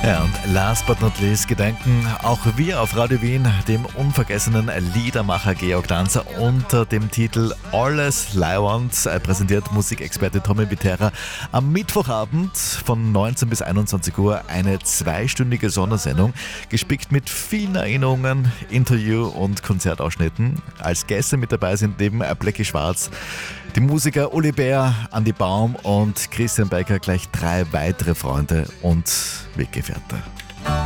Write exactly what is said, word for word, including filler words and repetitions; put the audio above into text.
Ja, und last but not least gedenken auch wir auf Radio Wien dem unvergessenen Liedermacher Georg Danzer unter dem Titel Alles Leiwand, präsentiert Musikexperte Tommy Viterra am Mittwochabend von neunzehn bis einundzwanzig Uhr eine zweistündige Sondersendung, gespickt mit vielen Erinnerungen, Interview- und Konzertausschnitten. Als Gäste mit dabei sind neben Blackie Schwarz die Musiker Uli Bär, Andi Baum und Christian Becker, gleich drei weitere Freunde und Weggefährte.